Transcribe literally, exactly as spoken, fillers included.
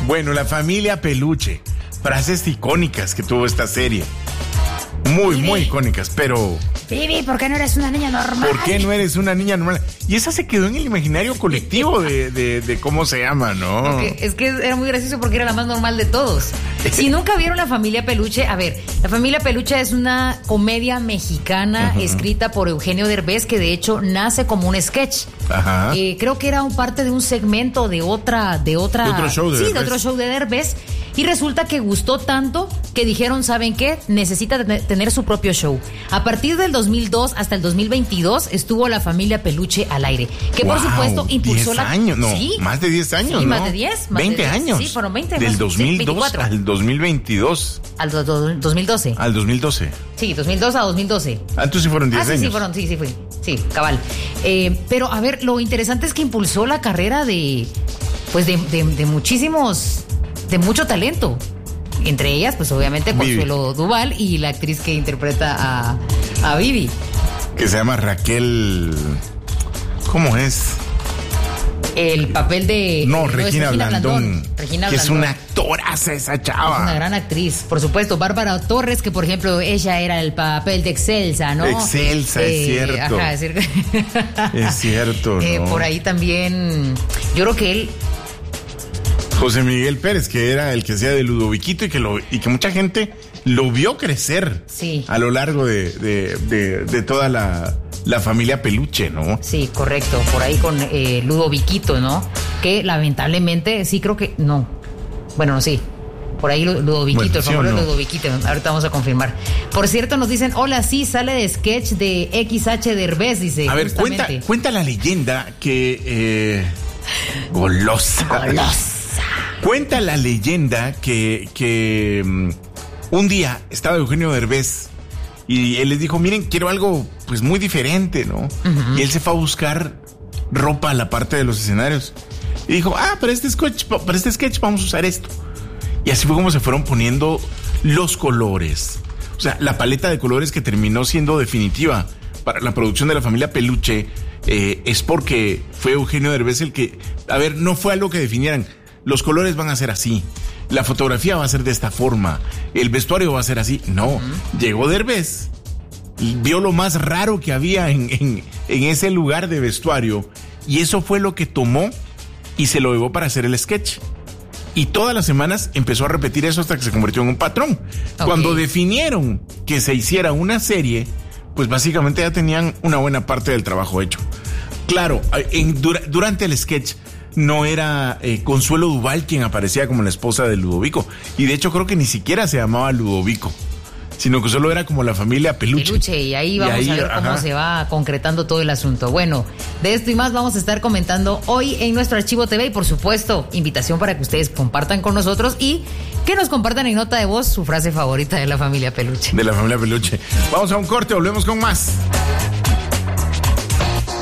Bueno, la familia Peluche. Frases icónicas que tuvo esta serie. Muy, Vivi. muy icónicas, pero... Vivi, ¿por qué no eres una niña normal? ¿Por qué no eres una niña normal? Y esa se quedó en el imaginario colectivo de, de, de cómo se llama, ¿no? Porque es que era muy gracioso porque era la más normal de todos. Si nunca vieron La Familia Peluche, a ver, La Familia Peluche es una comedia mexicana uh-huh. escrita por Eugenio Derbez, que de hecho nace como un sketch. Ajá. Eh, creo que era un parte de un segmento de otra, de otra, de otro show de sí, Derbez. de otro show de Derbez. Y resulta que gustó tanto que dijeron, ¿saben qué? Necesita tener su propio show. A partir del dos mil dos hasta el dos mil veintidós estuvo La Familia Peluche al aire. Que wow, por supuesto impulsó diez la... años, no, ¿Sí? más de diez años, sí, ¿no? más de diez. Más veinte de diez. años. Sí, fueron veinte. Del más, dos mil dos sí, al dos mil veintidós. Al do, do, dos mil doce. Al dos mil doce. Sí, dos mil dos a dos mil doce. Ah, entonces sí fueron diez ah, sí, años. sí, fueron, sí, sí, fui. Sí, cabal. Eh, pero, a ver, lo interesante es que impulsó la carrera de, pues, de, de, de muchísimos, de mucho talento. Entre ellas, pues, obviamente, Consuelo Duval y la actriz que interpreta a, a Vivi. Que se llama Raquel... ¿Cómo es? El papel de... No, no Regina, Regina Blandón. Blandón. Regina que Blandón. es una actoraza esa chava. Es una gran actriz, por supuesto. Bárbara Torres, que por ejemplo, ella era el papel de Excelsa, ¿no? Excelsa, eh, es cierto. Ajá, es cierto. Es cierto, eh, ¿no? Por ahí también, yo creo que él... José Miguel Pérez, que era el que hacía de Ludoviquito y que, lo, y que mucha gente lo vio crecer sí. a lo largo de, de, de, de toda la, la familia Peluche, ¿no? Sí, correcto, por ahí con eh, Ludoviquito, ¿no? Que lamentablemente, sí creo que, no, bueno, no, sí, por ahí Ludoviquito, bueno, el ¿sí famoso no? Ludoviquito, ahorita vamos a confirmar. Por cierto, nos dicen, hola, sí, sale de sketch de X H Derbez, dice. A ver, cuenta, cuenta la leyenda que... Eh, golosa. Golosa. Cuenta la leyenda que, que um, un día estaba Eugenio Derbez y él les dijo, miren, quiero algo pues muy diferente, ¿no? Uh-huh. Y él se fue a buscar ropa a la parte de los escenarios. Y dijo, ah, para este sketch, para este sketch vamos a usar esto. Y así fue como se fueron poniendo los colores. O sea, la paleta de colores que terminó siendo definitiva para la producción de La Familia Peluche eh, es porque fue Eugenio Derbez el que, a ver, no fue algo que definieran. Los colores van a ser así, la fotografía va a ser de esta forma, el vestuario va a ser así. No, uh-huh. Llegó Derbez, vio lo más raro que había en, en, en ese lugar de vestuario y eso fue lo que tomó y se lo llevó para hacer el sketch. Y todas las semanas empezó a repetir eso hasta que se convirtió en un patrón. Okay. Cuando definieron que se hiciera una serie, pues básicamente ya tenían una buena parte del trabajo hecho. Claro, en, dura, durante el sketch no era eh, Consuelo Duval quien aparecía como la esposa de Ludovico. Y de hecho creo que ni siquiera se llamaba Ludovico, sino que solo era como la familia Peluche. Peluche, y ahí vamos y ahí, a ver cómo ajá. se va concretando todo el asunto. Bueno, de esto y más vamos a estar comentando hoy en nuestro Archivo T V y por supuesto, invitación para que ustedes compartan con nosotros y que nos compartan en nota de voz su frase favorita de la familia Peluche. De la familia Peluche. Vamos a un corte, volvemos con más.